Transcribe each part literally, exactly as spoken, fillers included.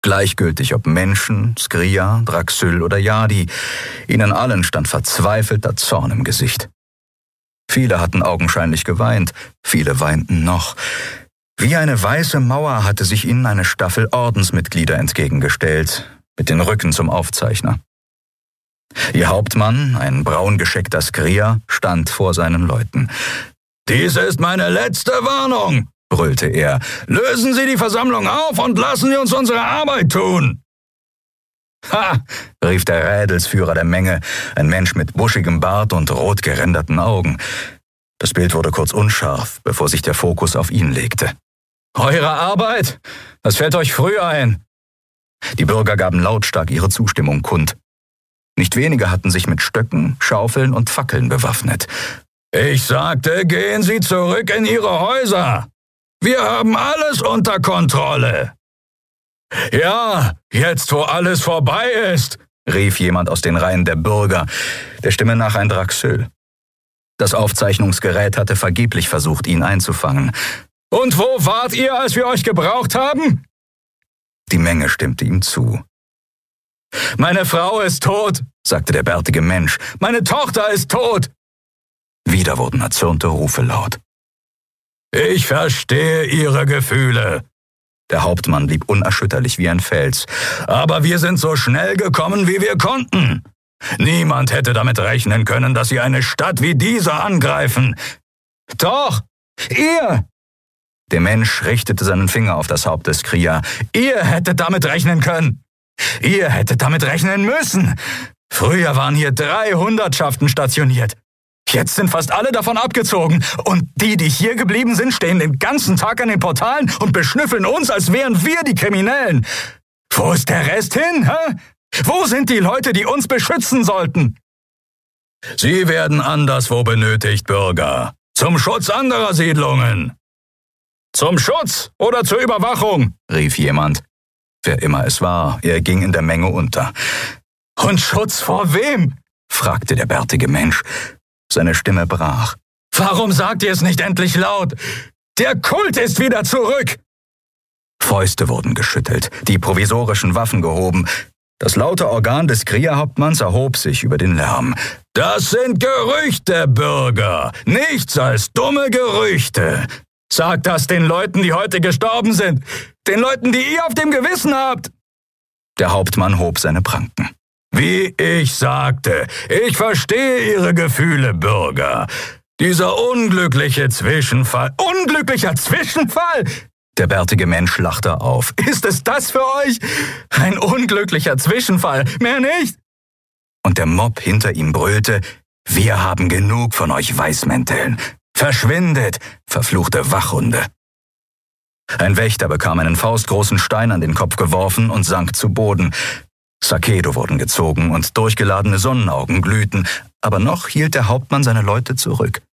Gleichgültig ob Menschen, Skria, Draxyl oder Yadi, ihnen allen stand verzweifelter Zorn im Gesicht. Viele hatten augenscheinlich geweint, viele weinten noch. Wie eine weiße Mauer hatte sich ihnen eine Staffel Ordensmitglieder entgegengestellt, mit den Rücken zum Aufzeichner. Ihr Hauptmann, ein braungescheckter Skria, stand vor seinen Leuten. »Dies ist meine letzte Warnung«, brüllte er. »Lösen Sie die Versammlung auf und lassen Sie uns unsere Arbeit tun!« »Ha!« rief der Rädelsführer der Menge, ein Mensch mit buschigem Bart und rot geränderten Augen. Das Bild wurde kurz unscharf, bevor sich der Fokus auf ihn legte. »Eure Arbeit? Das fällt euch früh ein!« Die Bürger gaben lautstark ihre Zustimmung kund. Nicht wenige hatten sich mit Stöcken, Schaufeln und Fackeln bewaffnet. »Ich sagte, gehen Sie zurück in Ihre Häuser! Wir haben alles unter Kontrolle!« »Ja, jetzt wo alles vorbei ist«, rief jemand aus den Reihen der Bürger, der Stimme nach ein Draxyl. Das Aufzeichnungsgerät hatte vergeblich versucht, ihn einzufangen. »Und wo wart ihr, als wir euch gebraucht haben?« Die Menge stimmte ihm zu. »Meine Frau ist tot«, sagte der bärtige Mensch. »Meine Tochter ist tot!« Wieder wurden erzürnte Rufe laut. »Ich verstehe Ihre Gefühle.« Der Hauptmann blieb unerschütterlich wie ein Fels. »Aber wir sind so schnell gekommen, wie wir konnten. Niemand hätte damit rechnen können, dass Sie eine Stadt wie diese angreifen.« »Doch, ihr!« Der Mensch richtete seinen Finger auf das Haupt des Skria. »Ihr hättet damit rechnen können. Ihr hättet damit rechnen müssen. Früher waren hier drei Hundertschaften stationiert. Jetzt sind fast alle davon abgezogen. Und die, die hier geblieben sind, stehen den ganzen Tag an den Portalen und beschnüffeln uns, als wären wir die Kriminellen. Wo ist der Rest hin, hä? Wo sind die Leute, die uns beschützen sollten?« »Sie werden anderswo benötigt, Bürger. Zum Schutz anderer Siedlungen.« »Zum Schutz oder zur Überwachung?«, rief jemand. Wer immer es war, er ging in der Menge unter. »Und Schutz vor wem?«, fragte der bärtige Mensch. Seine Stimme brach. »Warum sagt ihr es nicht endlich laut? Der Kult ist wieder zurück!« Fäuste wurden geschüttelt, die provisorischen Waffen gehoben. Das laute Organ des Skria-Hauptmanns erhob sich über den Lärm. »Das sind Gerüchte, Bürger, nichts als dumme Gerüchte. Sagt das den Leuten, die heute gestorben sind, den Leuten, die ihr auf dem Gewissen habt!« Der Hauptmann hob seine Pranken. »Wie ich sagte, ich verstehe Ihre Gefühle, Bürger. Dieser unglückliche Zwischenfall...« »Unglücklicher Zwischenfall?« Der bärtige Mensch lachte auf. »Ist es das für euch? Ein unglücklicher Zwischenfall, mehr nicht?« Und der Mob hinter ihm brüllte, »Wir haben genug von euch Weißmänteln. Verschwindet, verfluchte Wachhunde!« Ein Wächter bekam einen faustgroßen Stein an den Kopf geworfen und sank zu Boden. Sakedo wurden gezogen und durchgeladene Sonnenaugen glühten, aber noch hielt der Hauptmann seine Leute zurück.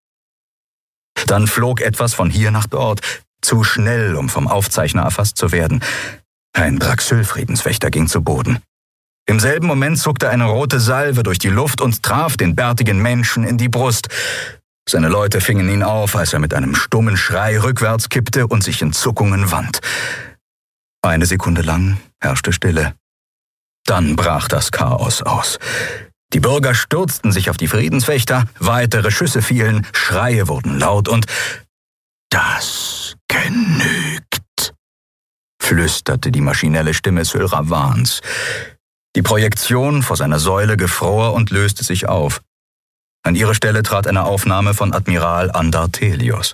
Dann flog etwas von hier nach dort, zu schnell, um vom Aufzeichner erfasst zu werden. Ein Draxyl-Friedenswächter ging zu Boden. Im selben Moment zuckte eine rote Salve durch die Luft und traf den bärtigen Menschen in die Brust. Seine Leute fingen ihn auf, als er mit einem stummen Schrei rückwärts kippte und sich in Zuckungen wand. Eine Sekunde lang herrschte Stille. Dann brach das Chaos aus. Die Bürger stürzten sich auf die Friedenswächter, weitere Schüsse fielen, Schreie wurden laut und »Das genügt«, flüsterte die maschinelle Stimme Sylravans. Die Projektion vor seiner Säule gefror und löste sich auf. An ihre Stelle trat eine Aufnahme von Admiral Andartelios.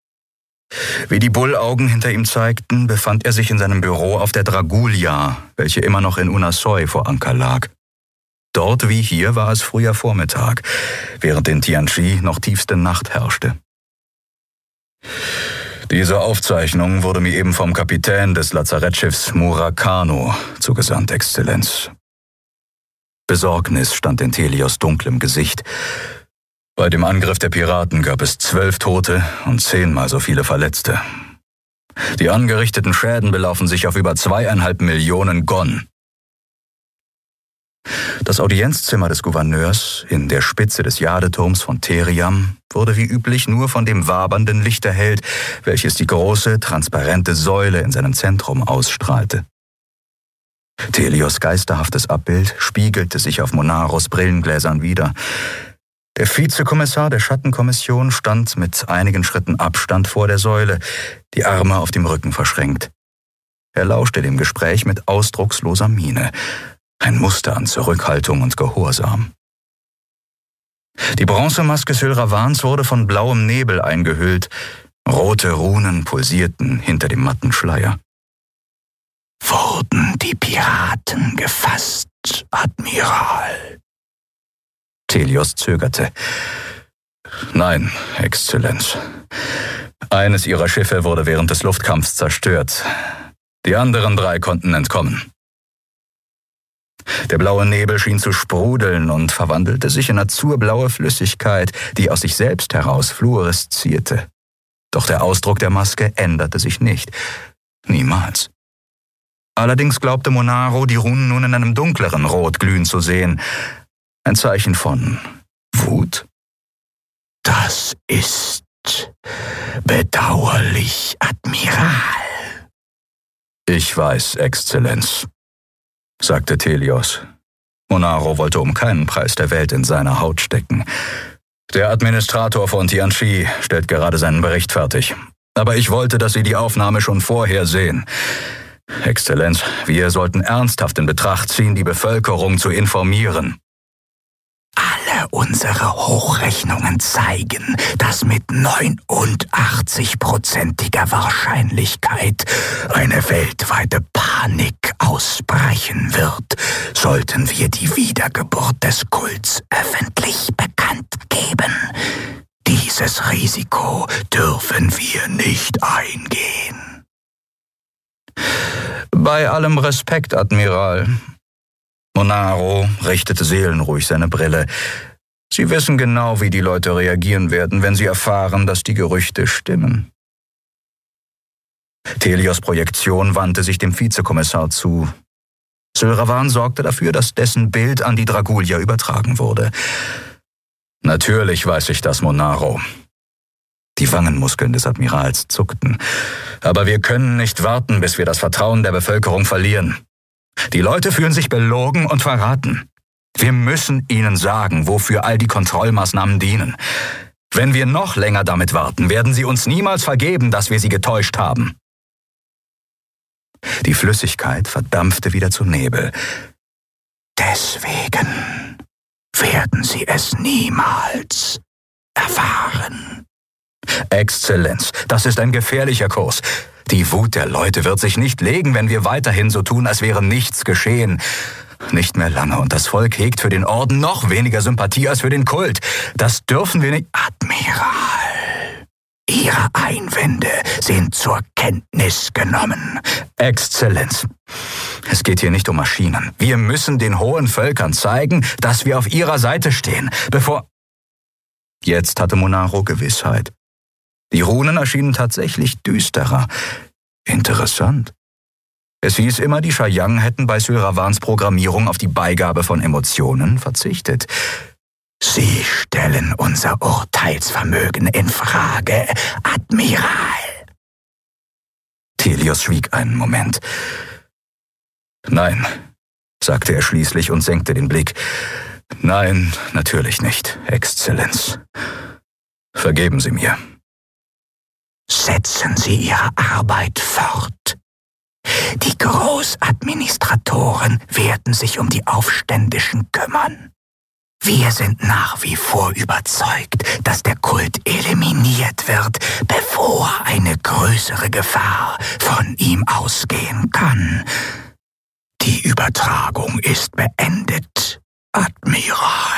Wie die Bullaugen hinter ihm zeigten, befand er sich in seinem Büro auf der Dragulia, welche immer noch in Unasoy vor Anker lag. Dort wie hier war es früher Vormittag, während in Tianchi noch tiefste Nacht herrschte. Diese Aufzeichnung wurde mir eben vom Kapitän des Lazarettschiffs Murakano zugesandt, Exzellenz. Besorgnis stand in Telios dunklem Gesicht. Bei dem Angriff der Piraten gab es zwölf Tote und zehnmal so viele Verletzte. Die angerichteten Schäden belaufen sich auf über zweieinhalb Millionen Gon. Das Audienzzimmer des Gouverneurs in der Spitze des Jadeturms von Teriam wurde wie üblich nur von dem wabernden Licht erhellt, welches die große, transparente Säule in seinem Zentrum ausstrahlte. Thelios geisterhaftes Abbild spiegelte sich auf Monaros Brillengläsern wider. Der Vizekommissar der Schattenkommission stand mit einigen Schritten Abstand vor der Säule, die Arme auf dem Rücken verschränkt. Er lauschte dem Gespräch mit ausdrucksloser Miene, ein Muster an Zurückhaltung und Gehorsam. Die Bronzemaske Sylravans wurde von blauem Nebel eingehüllt, rote Runen pulsierten hinter dem matten Schleier. »Wurden die Piraten gefasst, Admiral?« Thelios zögerte. »Nein, Exzellenz. Eines ihrer Schiffe wurde während des Luftkampfs zerstört. Die anderen drei konnten entkommen.« Der blaue Nebel schien zu sprudeln und verwandelte sich in azurblaue Flüssigkeit, die aus sich selbst heraus fluoreszierte. Doch der Ausdruck der Maske änderte sich nicht. Niemals. Allerdings glaubte Monaro, die Runen nun in einem dunkleren Rot glühen zu sehen. Ein Zeichen von Wut. »Das ist bedauerlich, Admiral.« »Ich weiß, Exzellenz«, sagte Thelios. Monaro wollte um keinen Preis der Welt in seiner Haut stecken. »Der Administrator von Tianchi stellt gerade seinen Bericht fertig. Aber ich wollte, dass Sie die Aufnahme schon vorher sehen. Exzellenz, wir sollten ernsthaft in Betracht ziehen, die Bevölkerung zu informieren.« »Alle unsere Hochrechnungen zeigen, dass mit neunundachtzig-prozentiger Wahrscheinlichkeit eine weltweite Panik ausbrechen wird, sollten wir die Wiedergeburt des Kults öffentlich bekannt geben. Dieses Risiko dürfen wir nicht eingehen.« »Bei allem Respekt, Admiral.« Monaro richtete seelenruhig seine Brille. »Sie wissen genau, wie die Leute reagieren werden, wenn sie erfahren, dass die Gerüchte stimmen.« Thelios Projektion wandte sich dem Vizekommissar zu. Sylravan sorgte dafür, dass dessen Bild an die Dragulia übertragen wurde. »Natürlich weiß ich das, Monaro.« Die Wangenmuskeln des Admirals zuckten. »Aber wir können nicht warten, bis wir das Vertrauen der Bevölkerung verlieren. Die Leute fühlen sich belogen und verraten. Wir müssen ihnen sagen, wofür all die Kontrollmaßnahmen dienen. Wenn wir noch länger damit warten, werden sie uns niemals vergeben, dass wir sie getäuscht haben.« Die Flüssigkeit verdampfte wieder zu Nebel. »Deswegen werden sie es niemals erfahren.« »Exzellenz, das ist ein gefährlicher Kurs. Die Wut der Leute wird sich nicht legen, wenn wir weiterhin so tun, als wäre nichts geschehen. Nicht mehr lange, und das Volk hegt für den Orden noch weniger Sympathie als für den Kult. Das dürfen wir nicht...« »Admiral, Ihre Einwände sind zur Kenntnis genommen.« »Exzellenz, es geht hier nicht um Maschinen. Wir müssen den hohen Völkern zeigen, dass wir auf ihrer Seite stehen, bevor...« Jetzt hatte Monaro Gewissheit. Die Runen erschienen tatsächlich düsterer. Interessant. Es hieß immer, die Shayang hätten bei Sylravans Programmierung auf die Beigabe von Emotionen verzichtet. »Sie stellen unser Urteilsvermögen in Frage, Admiral.« Thelios schwieg einen Moment. »Nein«, sagte er schließlich und senkte den Blick. »Nein, natürlich nicht, Exzellenz. Vergeben Sie mir.« »Setzen Sie Ihre Arbeit fort. Die Großadministratoren werden sich um die Aufständischen kümmern. Wir sind nach wie vor überzeugt, dass der Kult eliminiert wird, bevor eine größere Gefahr von ihm ausgehen kann. Die Übertragung ist beendet, Admiral.«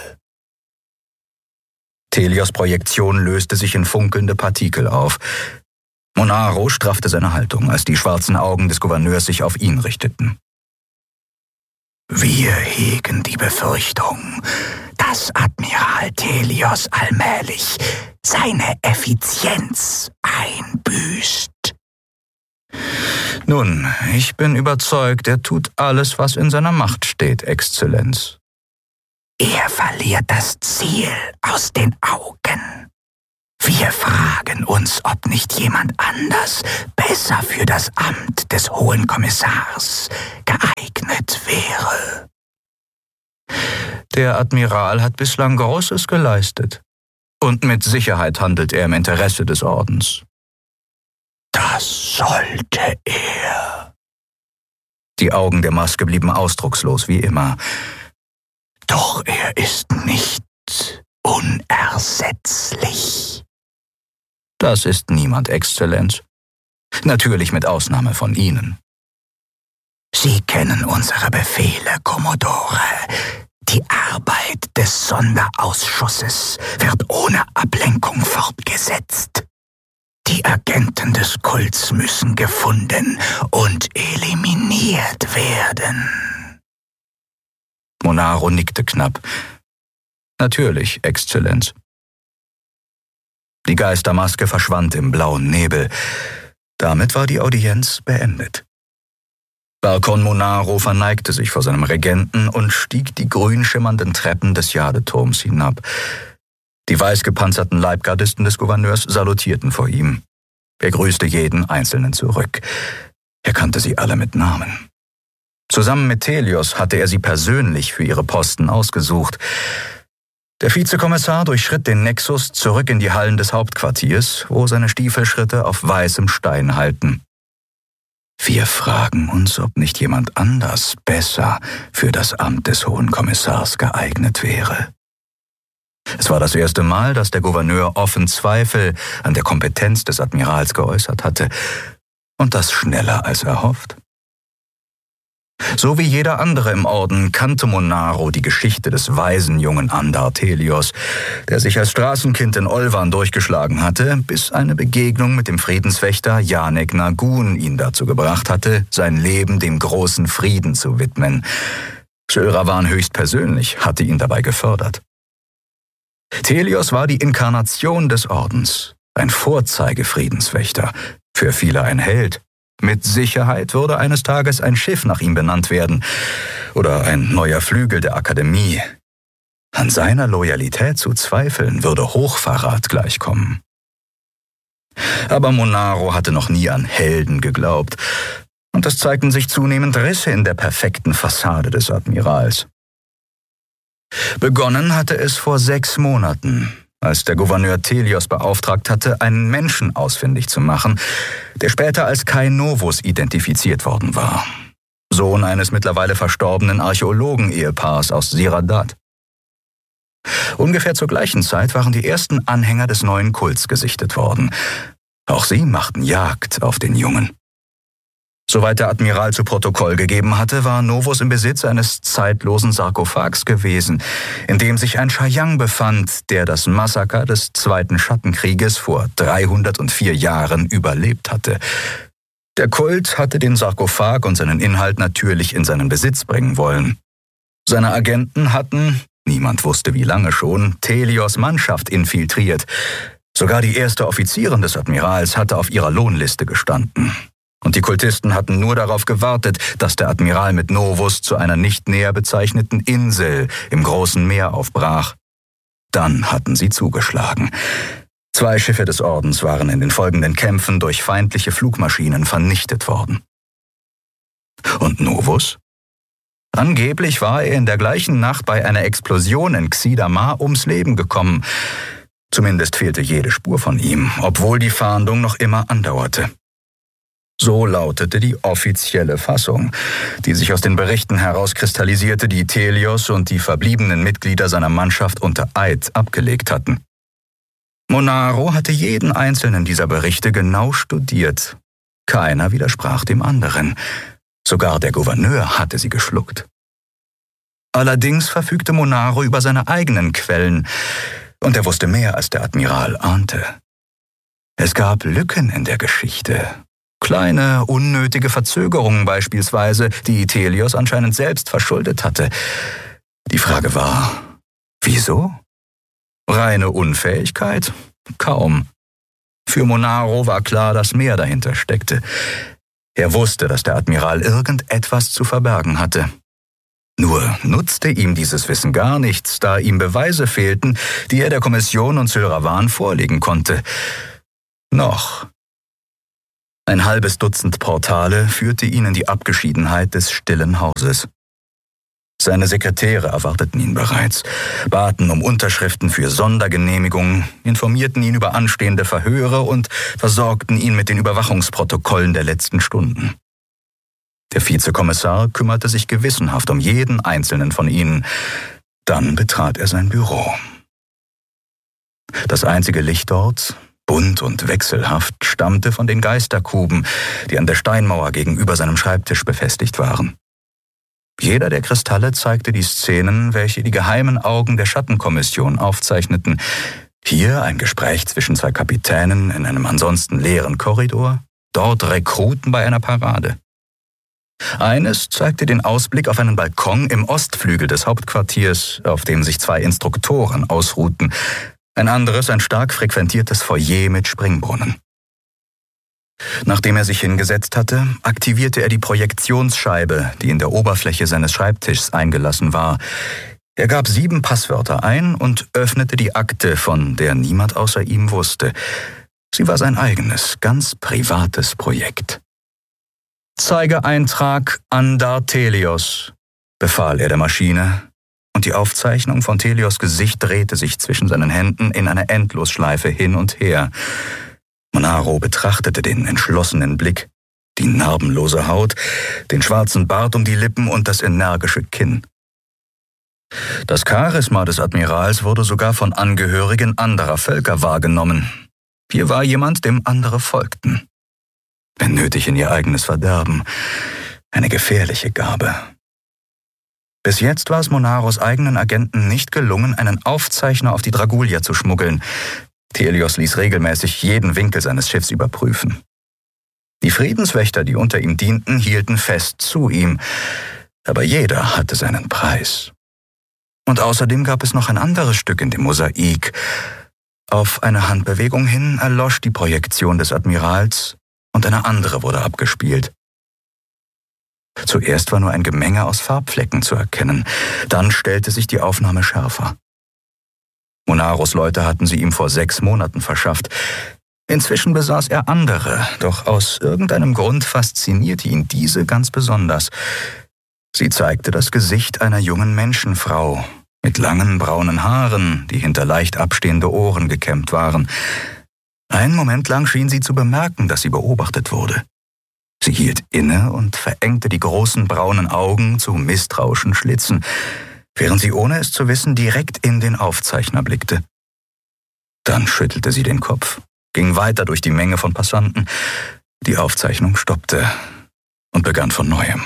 Thelios Projektion löste sich in funkelnde Partikel auf. Monaro straffte seine Haltung, als die schwarzen Augen des Gouverneurs sich auf ihn richteten. »Wir hegen die Befürchtung, dass Admiral Thelios allmählich seine Effizienz einbüßt.« »Nun, ich bin überzeugt, er tut alles, was in seiner Macht steht, Exzellenz.« »Er verliert das Ziel aus den Augen. Wir fragen uns, ob nicht jemand anders besser für das Amt des Hohen Kommissars geeignet Der Admiral hat bislang Großes geleistet. Und mit Sicherheit handelt er im Interesse des Ordens. Das sollte er. Die Augen der Maske blieben ausdruckslos wie immer. Doch er ist nicht unersetzlich. Das ist niemand, Exzellenz. Natürlich mit Ausnahme von Ihnen. Sie kennen unsere Befehle, Kommodore. Die Arbeit des Sonderausschusses wird ohne Ablenkung fortgesetzt. Die Agenten des Kults müssen gefunden und eliminiert werden. Monaro nickte knapp. Natürlich, Exzellenz. Die Geistermaske verschwand im blauen Nebel. Damit war die Audienz beendet. Barkon Monaro verneigte sich vor seinem Regenten und stieg die grün schimmernden Treppen des Jadeturms hinab. Die weiß gepanzerten Leibgardisten des Gouverneurs salutierten vor ihm. Er grüßte jeden Einzelnen zurück. Er kannte sie alle mit Namen. Zusammen mit Thelios hatte er sie persönlich für ihre Posten ausgesucht. Der Vizekommissar durchschritt den Nexus zurück in die Hallen des Hauptquartiers, wo seine Stiefelschritte auf weißem Stein hallten. Wir fragen uns, ob nicht jemand anders besser für das Amt des Hohen Kommissars geeignet wäre. Es war das erste Mal, dass der Gouverneur offen Zweifel an der Kompetenz des Admirals geäußert hatte, und das schneller als erhofft. So wie jeder andere im Orden kannte Monaro die Geschichte des weisen jungen Andar Thelios, der sich als Straßenkind in Olvan durchgeschlagen hatte, bis eine Begegnung mit dem Friedenswächter Janek Nagun ihn dazu gebracht hatte, sein Leben dem großen Frieden zu widmen. Sylravan höchstpersönlich hatte ihn dabei gefördert. Thelios war die Inkarnation des Ordens, ein Vorzeigefriedenswächter, für viele ein Held. Mit Sicherheit würde eines Tages ein Schiff nach ihm benannt werden oder ein neuer Flügel der Akademie. An seiner Loyalität zu zweifeln, würde Hochverrat gleichkommen. Aber Monaro hatte noch nie an Helden geglaubt, und es zeigten sich zunehmend Risse in der perfekten Fassade des Admirals. Begonnen hatte es vor sechs Monaten, als der Gouverneur Thelios beauftragt hatte, einen Menschen ausfindig zu machen, der später als Kai Novus identifiziert worden war. Sohn eines mittlerweile verstorbenen Archäologen-Ehepaars aus Siradat. Ungefähr zur gleichen Zeit waren die ersten Anhänger des neuen Kults gesichtet worden. Auch sie machten Jagd auf den Jungen. Soweit der Admiral zu Protokoll gegeben hatte, war Novus im Besitz eines zeitlosen Sarkophags gewesen, in dem sich ein Shayang befand, der das Massaker des Zweiten Schattenkrieges vor dreihundertvier Jahren überlebt hatte. Der Kult hatte den Sarkophag und seinen Inhalt natürlich in seinen Besitz bringen wollen. Seine Agenten hatten, niemand wusste wie lange schon, Thelios Mannschaft infiltriert. Sogar die erste Offizierin des Admirals hatte auf ihrer Lohnliste gestanden. Und die Kultisten hatten nur darauf gewartet, dass der Admiral mit Novus zu einer nicht näher bezeichneten Insel im großen Meer aufbrach. Dann hatten sie zugeschlagen. Zwei Schiffe des Ordens waren in den folgenden Kämpfen durch feindliche Flugmaschinen vernichtet worden. Und Novus? Angeblich war er in der gleichen Nacht bei einer Explosion in Xidamar ums Leben gekommen. Zumindest fehlte jede Spur von ihm, obwohl die Fahndung noch immer andauerte. So lautete die offizielle Fassung, die sich aus den Berichten herauskristallisierte, die Thelios und die verbliebenen Mitglieder seiner Mannschaft unter Eid abgelegt hatten. Monaro hatte jeden einzelnen dieser Berichte genau studiert. Keiner widersprach dem anderen. Sogar der Gouverneur hatte sie geschluckt. Allerdings verfügte Monaro über seine eigenen Quellen, und er wusste mehr, als der Admiral ahnte. Es gab Lücken in der Geschichte. Kleine, unnötige Verzögerungen beispielsweise, die Thelios anscheinend selbst verschuldet hatte. Die Frage war, wieso? Reine Unfähigkeit? Kaum. Für Monaro war klar, dass mehr dahinter steckte. Er wusste, dass der Admiral irgendetwas zu verbergen hatte. Nur nutzte ihm dieses Wissen gar nichts, da ihm Beweise fehlten, die er der Kommission und Sylravan vorlegen konnte. Noch. Ein halbes Dutzend Portale führte ihn in die Abgeschiedenheit des stillen Hauses. Seine Sekretäre erwarteten ihn bereits, baten um Unterschriften für Sondergenehmigungen, informierten ihn über anstehende Verhöre und versorgten ihn mit den Überwachungsprotokollen der letzten Stunden. Der Vizekommissar kümmerte sich gewissenhaft um jeden einzelnen von ihnen. Dann betrat er sein Büro. Das einzige Licht dort, bunt und wechselhaft, stammte von den Geisterkuben, die an der Steinmauer gegenüber seinem Schreibtisch befestigt waren. Jeder der Kristalle zeigte die Szenen, welche die geheimen Augen der Schattenkommission aufzeichneten. Hier ein Gespräch zwischen zwei Kapitänen in einem ansonsten leeren Korridor, dort Rekruten bei einer Parade. Eines zeigte den Ausblick auf einen Balkon im Ostflügel des Hauptquartiers, auf dem sich zwei Instruktoren ausruhten, ein anderes ein stark frequentiertes Foyer mit Springbrunnen. Nachdem er sich hingesetzt hatte, aktivierte er die Projektionsscheibe, die in der Oberfläche seines Schreibtischs eingelassen war. Er gab sieben Passwörter ein und öffnete die Akte, von der niemand außer ihm wusste. Sie war sein eigenes, ganz privates Projekt. »Zeigeeintrag Andar Telios«, befahl er der Maschine, und die Aufzeichnung von Telios' Gesicht drehte sich zwischen seinen Händen in einer Endlosschleife hin und her. Monaro betrachtete den entschlossenen Blick, die narbenlose Haut, den schwarzen Bart um die Lippen und das energische Kinn. Das Charisma des Admirals wurde sogar von Angehörigen anderer Völker wahrgenommen. Hier war jemand, dem andere folgten. Wenn nötig in ihr eigenes Verderben. Eine gefährliche Gabe. Bis jetzt war es Monaros eigenen Agenten nicht gelungen, einen Aufzeichner auf die Dragulia zu schmuggeln. Telios ließ regelmäßig jeden Winkel seines Schiffs überprüfen. Die Friedenswächter, die unter ihm dienten, hielten fest zu ihm, aber jeder hatte seinen Preis. Und außerdem gab es noch ein anderes Stück in dem Mosaik. Auf eine Handbewegung hin erlosch die Projektion des Admirals und eine andere wurde abgespielt. Zuerst war nur ein Gemenge aus Farbflecken zu erkennen, dann stellte sich die Aufnahme schärfer. Monaros Leute hatten sie ihm vor sechs Monaten verschafft. Inzwischen besaß er andere, doch aus irgendeinem Grund faszinierte ihn diese ganz besonders. Sie zeigte das Gesicht einer jungen Menschenfrau mit langen braunen Haaren, die hinter leicht abstehende Ohren gekämmt waren. Einen Moment lang schien sie zu bemerken, dass sie beobachtet wurde. Sie hielt inne und verengte die großen braunen Augen zu misstrauischen Schlitzen, während sie, ohne es zu wissen, direkt in den Aufzeichner blickte. Dann schüttelte sie den Kopf, ging weiter durch die Menge von Passanten. Die Aufzeichnung stoppte und begann von neuem.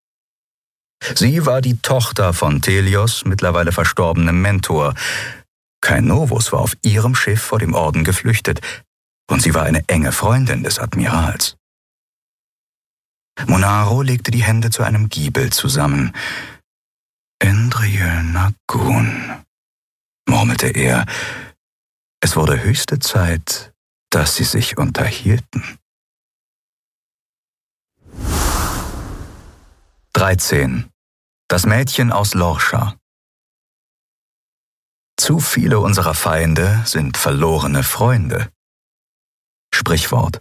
Sie war die Tochter von Telios, mittlerweile verstorbenem Mentor. Kein Novus war auf ihrem Schiff vor dem Orden geflüchtet, und sie war eine enge Freundin des Admirals. Monaro legte die Hände zu einem Giebel zusammen. »Indriel Nagun«, murmelte er. Es wurde höchste Zeit, dass sie sich unterhielten. dreizehn. Das Mädchen aus Lorcha. Zu viele unserer Feinde sind verlorene Freunde. Sprichwort.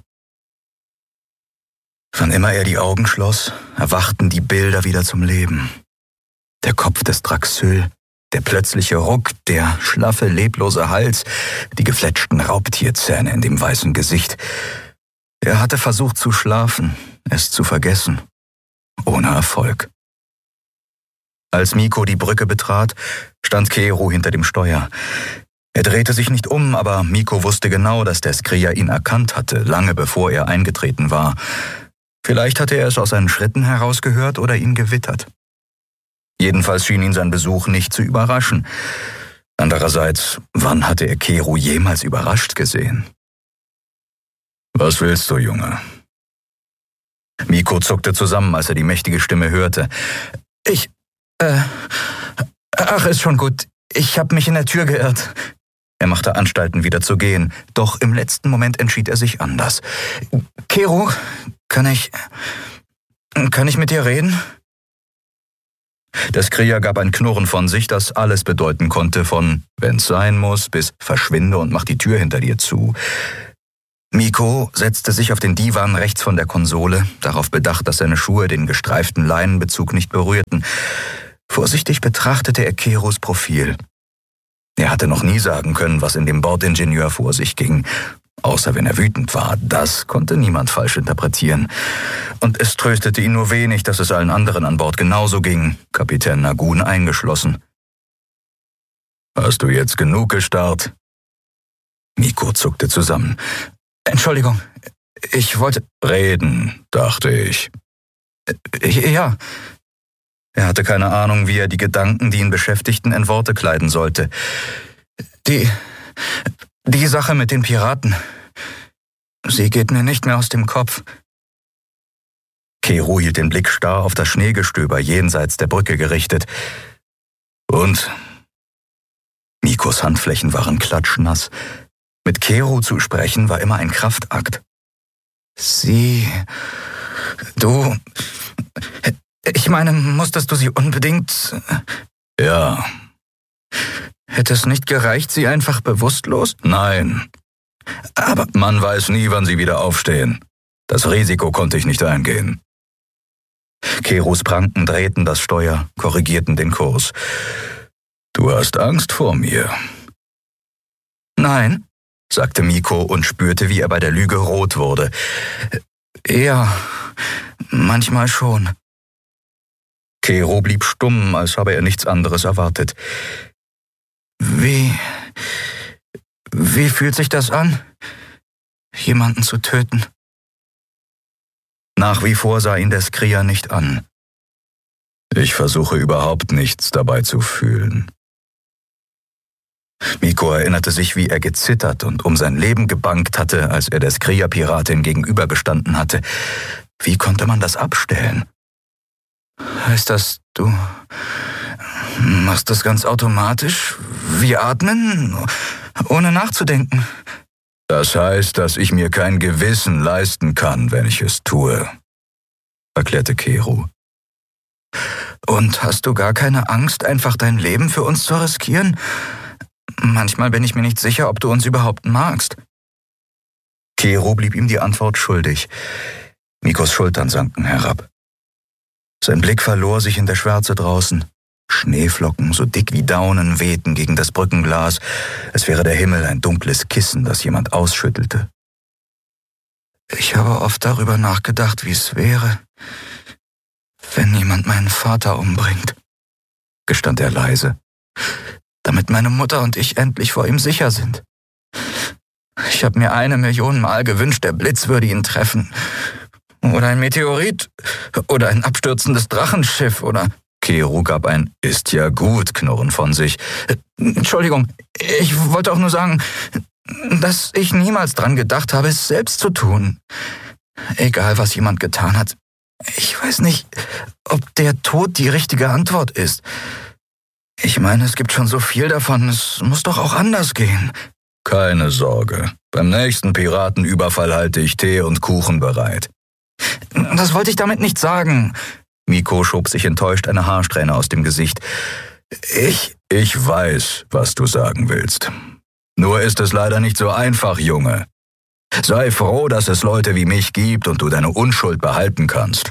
Wann immer er die Augen schloss, erwachten die Bilder wieder zum Leben. Der Kopf des Draxyl, der plötzliche Ruck, der schlaffe, leblose Hals, die gefletschten Raubtierzähne in dem weißen Gesicht. Er hatte versucht zu schlafen, es zu vergessen. Ohne Erfolg. Als Miko die Brücke betrat, stand Kero hinter dem Steuer. Er drehte sich nicht um, aber Miko wusste genau, dass der Skria ihn erkannt hatte, lange bevor er eingetreten war. Vielleicht hatte er es aus seinen Schritten herausgehört oder ihn gewittert. Jedenfalls schien ihn sein Besuch nicht zu überraschen. Andererseits, wann hatte er Kero jemals überrascht gesehen? »Was willst du, Junge?« Miko zuckte zusammen, als er die mächtige Stimme hörte. »Ich, äh, ach, ist schon gut. Ich habe mich in der Tür geirrt.« Er machte Anstalten, wieder zu gehen, doch im letzten Moment entschied er sich anders. »Kero, kann ich, kann ich mit dir reden?« Der Skria gab ein Knurren von sich, das alles bedeuten konnte, von »wenn's sein muss« bis »verschwinde und mach die Tür hinter dir zu«. Miko setzte sich auf den Divan rechts von der Konsole, darauf bedacht, dass seine Schuhe den gestreiften Leinenbezug nicht berührten. Vorsichtig betrachtete er Kerus Profil. Er hatte noch nie sagen können, was in dem Bordingenieur vor sich ging, außer wenn er wütend war. Das konnte niemand falsch interpretieren. Und es tröstete ihn nur wenig, dass es allen anderen an Bord genauso ging, Kapitän Nagun eingeschlossen. »Hast du jetzt genug gestarrt?« Miko zuckte zusammen. »Entschuldigung, ich wollte...« »Reden, dachte ich.« »Ja.« Er hatte keine Ahnung, wie er die Gedanken, die ihn beschäftigten, in Worte kleiden sollte. Die... die Sache mit den Piraten. Sie geht mir nicht mehr aus dem Kopf. Keru hielt den Blick starr auf das Schneegestöber jenseits der Brücke gerichtet. Und? Mikos Handflächen waren klatschnass. Mit Keru zu sprechen war immer ein Kraftakt. Sie... Du... Ich meine, musstest du sie unbedingt... Ja. Hätte es nicht gereicht, sie einfach bewusstlos? Nein. Aber man weiß nie, wann sie wieder aufstehen. Das Risiko konnte ich nicht eingehen. Kerus Pranken drehten das Steuer, korrigierten den Kurs. Du hast Angst vor mir. Nein, sagte Miko und spürte, wie er bei der Lüge rot wurde. Ja, manchmal schon. Keru blieb stumm, als habe er nichts anderes erwartet. Wie... Wie fühlt sich das an, jemanden zu töten? Nach wie vor sah ihn der Skrier nicht an. Ich versuche überhaupt nichts dabei zu fühlen. Miko erinnerte sich, wie er gezittert und um sein Leben gebangt hatte, als er der Skrier-Piratin gegenübergestanden hatte. Wie konnte man das abstellen? Heißt das, du machst das ganz automatisch, wie atmen, ohne nachzudenken? Das heißt, dass ich mir kein Gewissen leisten kann, wenn ich es tue, erklärte Keru. Und hast du gar keine Angst, einfach dein Leben für uns zu riskieren? Manchmal bin ich mir nicht sicher, ob du uns überhaupt magst. Keru blieb ihm die Antwort schuldig. Mikos Schultern sanken herab. Sein Blick verlor sich in der Schwärze draußen. Schneeflocken, so dick wie Daunen, wehten gegen das Brückenglas, als wäre der Himmel ein dunkles Kissen, das jemand ausschüttelte. Ich habe oft darüber nachgedacht, wie es wäre, wenn jemand meinen Vater umbringt, gestand er leise, damit meine Mutter und ich endlich vor ihm sicher sind. Ich habe mir eine Million Mal gewünscht, der Blitz würde ihn treffen. Oder ein Meteorit. Oder ein abstürzendes Drachenschiff. Oder... Keru gab ein »Ist ja gut« Knurren von sich. Entschuldigung, ich wollte auch nur sagen, dass ich niemals dran gedacht habe, es selbst zu tun. Egal, was jemand getan hat. Ich weiß nicht, ob der Tod die richtige Antwort ist. Ich meine, es gibt schon so viel davon, es muss doch auch anders gehen. Keine Sorge, beim nächsten Piratenüberfall halte ich Tee und Kuchen bereit. Das wollte ich damit nicht sagen. Miko schob sich enttäuscht eine Haarsträhne aus dem Gesicht. Ich, ich weiß, was du sagen willst. Nur ist es leider nicht so einfach, Junge. Sei froh, dass es Leute wie mich gibt und du deine Unschuld behalten kannst.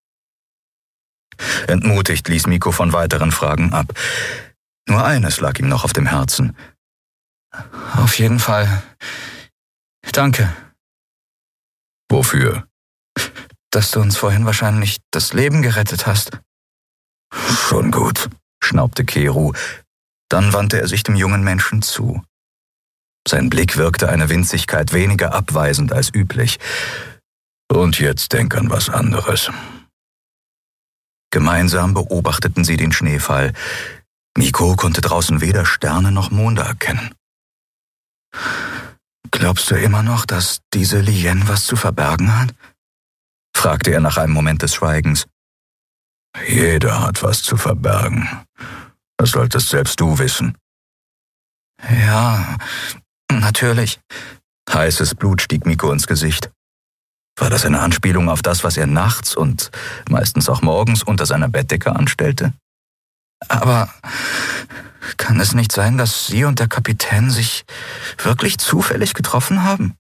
Entmutigt ließ Miko von weiteren Fragen ab. Nur eines lag ihm noch auf dem Herzen. Auf jeden Fall. Danke. Wofür? Dass du uns vorhin wahrscheinlich das Leben gerettet hast. Schon gut, schnaubte Keru. Dann wandte er sich dem jungen Menschen zu. Sein Blick wirkte eine Winzigkeit weniger abweisend als üblich. Und jetzt denk an was anderes. Gemeinsam beobachteten sie den Schneefall. Miko konnte draußen weder Sterne noch Monde erkennen. Glaubst du immer noch, dass diese Lien was zu verbergen hat? Fragte er nach einem Moment des Schweigens. Jeder hat was zu verbergen. Das solltest selbst du wissen. Ja, natürlich. Heißes Blut stieg Miko ins Gesicht. War das eine Anspielung auf das, was er nachts und meistens auch morgens unter seiner Bettdecke anstellte? Aber kann es nicht sein, dass Sie und der Kapitän sich wirklich zufällig getroffen haben?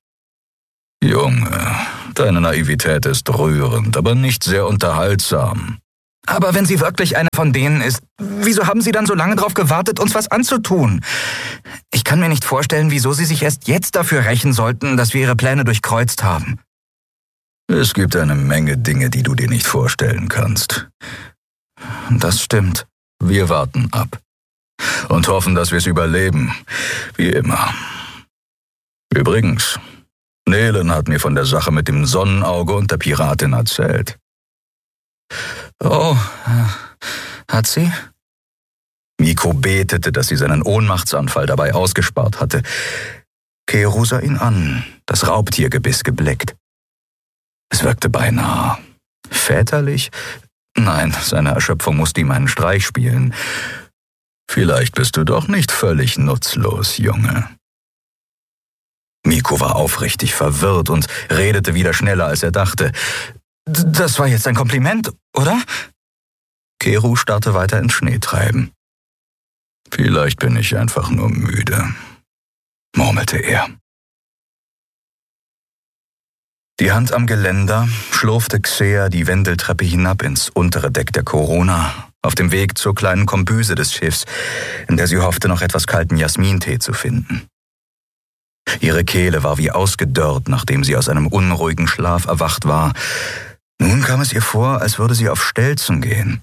Junge, deine Naivität ist rührend, aber nicht sehr unterhaltsam. Aber wenn sie wirklich eine von denen ist, wieso haben Sie dann so lange darauf gewartet, uns was anzutun? Ich kann mir nicht vorstellen, wieso Sie sich erst jetzt dafür rächen sollten, dass wir Ihre Pläne durchkreuzt haben. Es gibt eine Menge Dinge, die du dir nicht vorstellen kannst. Das stimmt. Wir warten ab. Und hoffen, dass wir es überleben. Wie immer. Übrigens, Nelen hat mir von der Sache mit dem Sonnenauge und der Piratin erzählt. Oh, hat sie? Mikko betete, dass sie seinen Ohnmachtsanfall dabei ausgespart hatte. Keru sah ihn an, das Raubtiergebiss gebleckt. Es wirkte beinahe väterlich. Nein, seine Erschöpfung musste ihm einen Streich spielen. Vielleicht bist du doch nicht völlig nutzlos, Junge. Mikko war aufrichtig verwirrt und redete wieder schneller, als er dachte. Das war jetzt ein Kompliment, oder? Keru starrte weiter ins Schneetreiben. Vielleicht bin ich einfach nur müde, murmelte er. Die Hand am Geländer schlurfte Xea die Wendeltreppe hinab ins untere Deck der Corona, auf dem Weg zur kleinen Kombüse des Schiffs, in der sie hoffte, noch etwas kalten Jasmintee zu finden. Ihre Kehle war wie ausgedörrt, nachdem sie aus einem unruhigen Schlaf erwacht war. Nun kam es ihr vor, als würde sie auf Stelzen gehen.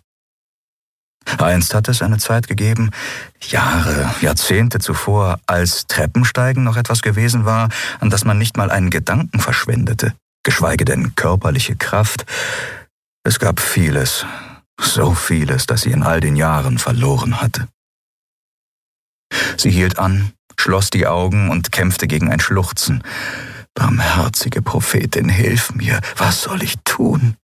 Einst hatte es eine Zeit gegeben, Jahre, Jahrzehnte zuvor, als Treppensteigen noch etwas gewesen war, an das man nicht mal einen Gedanken verschwendete, geschweige denn körperliche Kraft. Es gab vieles, so vieles, das sie in all den Jahren verloren hatte. Sie hielt an, schloss die Augen und kämpfte gegen ein Schluchzen. Barmherzige Prophetin, hilf mir, was soll ich tun?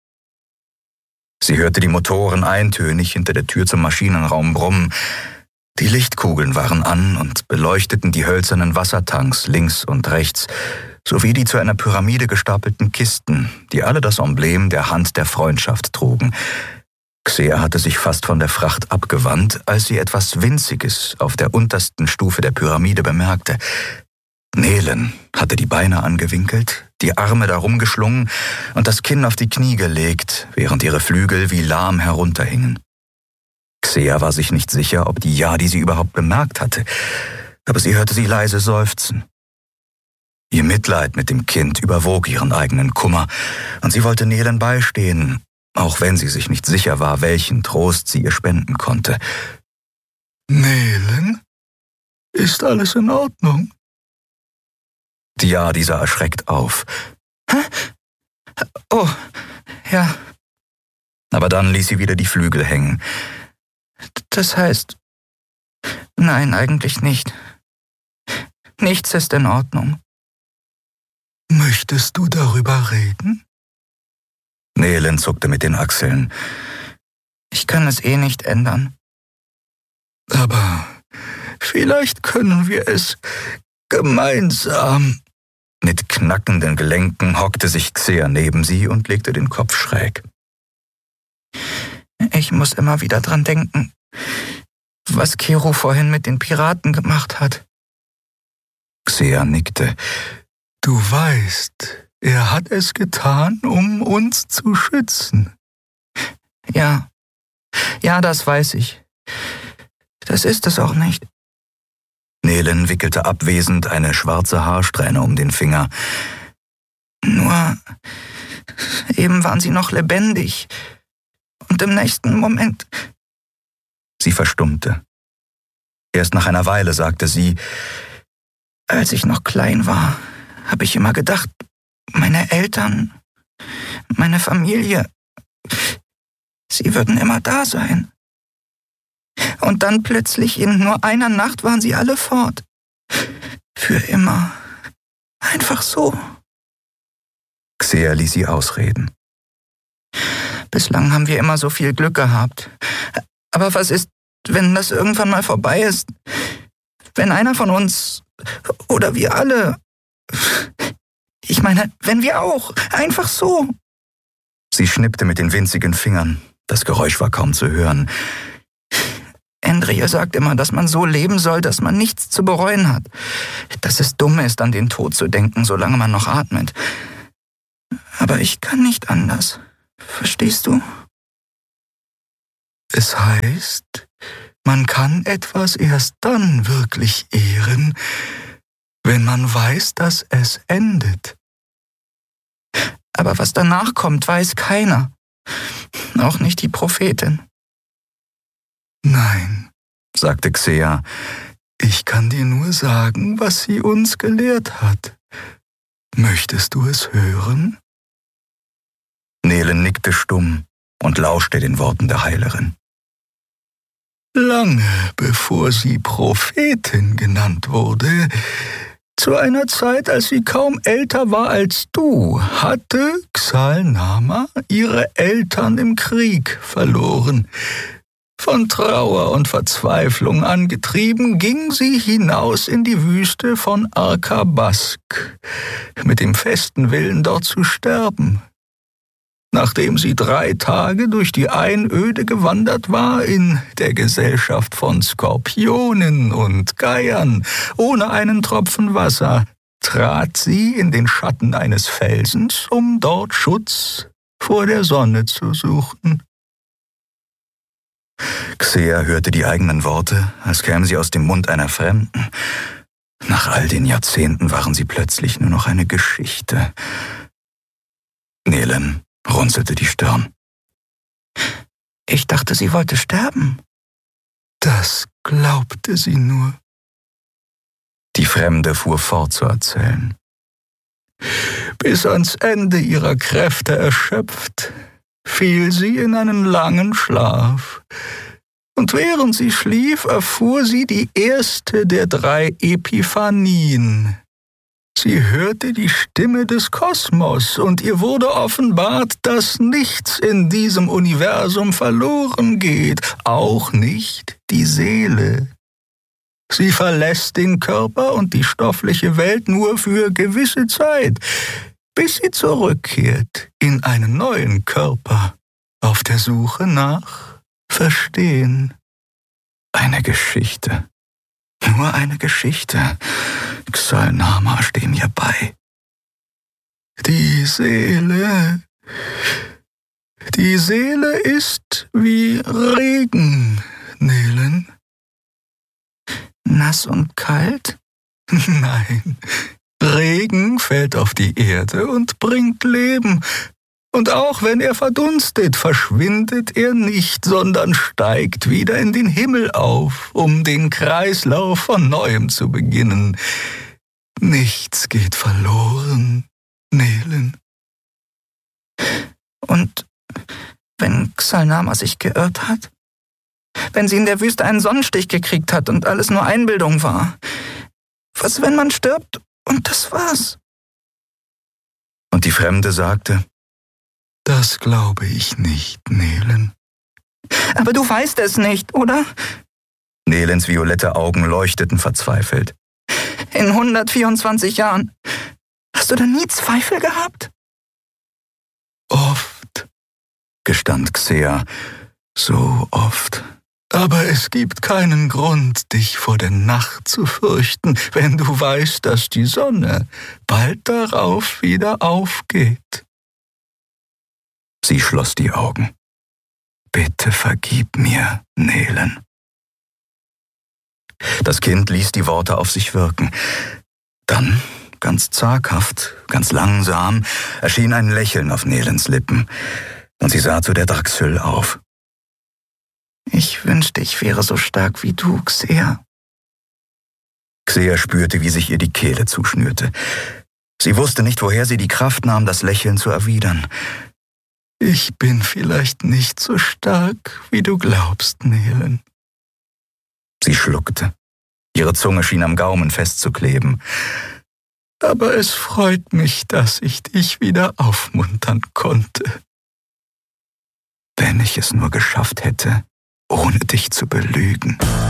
Sie hörte die Motoren eintönig hinter der Tür zum Maschinenraum brummen. Die Lichtkugeln waren an und beleuchteten die hölzernen Wassertanks links und rechts, sowie die zu einer Pyramide gestapelten Kisten, die alle das Emblem der Hand der Freundschaft trugen. Xea hatte sich fast von der Fracht abgewandt, als sie etwas Winziges auf der untersten Stufe der Pyramide bemerkte. Nelen hatte die Beine angewinkelt, die Arme darum geschlungen und das Kinn auf die Knie gelegt, während ihre Flügel wie lahm herunterhingen. Xea war sich nicht sicher, ob die Yadi sie überhaupt bemerkt hatte, aber sie hörte sie leise seufzen. Ihr Mitleid mit dem Kind überwog ihren eigenen Kummer, und sie wollte Nelen beistehen, auch wenn sie sich nicht sicher war, welchen Trost sie ihr spenden konnte. »Nelen? Ist alles in Ordnung?« Die Yadi sah erschreckt auf. »Hä? Oh, ja.« Aber dann ließ sie wieder die Flügel hängen. »Das heißt, nein, eigentlich nicht. Nichts ist in Ordnung.« »Möchtest du darüber reden?« Nelen zuckte mit den Achseln. »Ich kann es eh nicht ändern.« »Aber vielleicht können wir es gemeinsam.« Mit knackenden Gelenken hockte sich Xea neben sie und legte den Kopf schräg. »Ich muss immer wieder dran denken, was Keru vorhin mit den Piraten gemacht hat.« Xea nickte. »Du weißt, er hat es getan, um uns zu schützen.« »Ja, ja, das weiß ich. Das ist es auch nicht.« Nelen wickelte abwesend eine schwarze Haarsträhne um den Finger. »Nur, eben waren sie noch lebendig. Und im nächsten Moment...« Sie verstummte. Erst nach einer Weile sagte sie, »Als ich noch klein war, habe ich immer gedacht, meine Eltern, meine Familie, sie würden immer da sein. Und dann plötzlich in nur einer Nacht waren sie alle fort. Für immer. Einfach so.« Xea ließ sie ausreden. »Bislang haben wir immer so viel Glück gehabt. Aber was ist, wenn das irgendwann mal vorbei ist? Wenn einer von uns, oder wir alle, ich meine, wenn wir auch, einfach so.« Sie schnippte mit den winzigen Fingern. Das Geräusch war kaum zu hören. »Endrije sagt immer, dass man so leben soll, dass man nichts zu bereuen hat. Dass es dumm ist, an den Tod zu denken, solange man noch atmet. Aber ich kann nicht anders. Verstehst du?« Es heißt, man kann etwas erst dann wirklich ehren, wenn man weiß, dass es endet. Aber was danach kommt, weiß keiner. Auch nicht die Prophetin. Nein, sagte Xea, ich kann dir nur sagen, was sie uns gelehrt hat. Möchtest du es hören? Nelen nickte stumm und lauschte den Worten der Heilerin. Lange bevor sie Prophetin genannt wurde, zu einer Zeit, als sie kaum älter war als du, hatte Xalnama ihre Eltern im Krieg verloren. Von Trauer und Verzweiflung angetrieben, ging sie hinaus in die Wüste von Arkabask, mit dem festen Willen, dort zu sterben. Nachdem sie drei Tage durch die Einöde gewandert war, in der Gesellschaft von Skorpionen und Geiern, ohne einen Tropfen Wasser, trat sie in den Schatten eines Felsens, um dort Schutz vor der Sonne zu suchen. Xea hörte die eigenen Worte, als kämen sie aus dem Mund einer Fremden. Nach all den Jahrzehnten waren sie plötzlich nur noch eine Geschichte. Nelen runzelte die Stirn. Ich dachte, sie wollte sterben. Das glaubte sie nur. Die Fremde fuhr fort zu erzählen. Bis ans Ende ihrer Kräfte erschöpft, fiel sie in einen langen Schlaf. Und während sie schlief, erfuhr sie die erste der drei Epiphanien. Sie hörte die Stimme des Kosmos und ihr wurde offenbart, dass nichts in diesem Universum verloren geht, auch nicht die Seele. Sie verlässt den Körper und die stoffliche Welt nur für gewisse Zeit, bis sie zurückkehrt in einen neuen Körper, auf der Suche nach Verstehen. Eine Geschichte. Nur eine Geschichte. Xalnama, steh mir bei. Die Seele. Die Seele ist wie Regen, Nelen. Nass und kalt? Nein. Regen fällt auf die Erde und bringt Leben. Und auch wenn er verdunstet, verschwindet er nicht, sondern steigt wieder in den Himmel auf, um den Kreislauf von Neuem zu beginnen. Nichts geht verloren, Nelen. Und wenn Xalnama sich geirrt hat? Wenn sie in der Wüste einen Sonnenstich gekriegt hat und alles nur Einbildung war? Was, wenn man stirbt und das war's? Und die Fremde sagte, das glaube ich nicht, Nelen. Aber du weißt es nicht, oder? Nelens violette Augen leuchteten verzweifelt. In hundertvierundzwanzig Jahren. Hast du da nie Zweifel gehabt? Oft, gestand Xea, so oft. Aber es gibt keinen Grund, dich vor der Nacht zu fürchten, wenn du weißt, dass die Sonne bald darauf wieder aufgeht. Sie schloss die Augen. Bitte vergib mir, Nelen. Das Kind ließ die Worte auf sich wirken. Dann, ganz zaghaft, ganz langsam, erschien ein Lächeln auf Nelens Lippen, und sie sah zu der Drachsyl auf. Ich wünschte, ich wäre so stark wie du, Xea. Xea spürte, wie sich ihr die Kehle zuschnürte. Sie wusste nicht, woher sie die Kraft nahm, das Lächeln zu erwidern. Ich bin vielleicht nicht so stark, wie du glaubst, Nelen. Sie schluckte. Ihre Zunge schien am Gaumen festzukleben. Aber es freut mich, dass ich dich wieder aufmuntern konnte. Wenn ich es nur geschafft hätte, ohne dich zu belügen.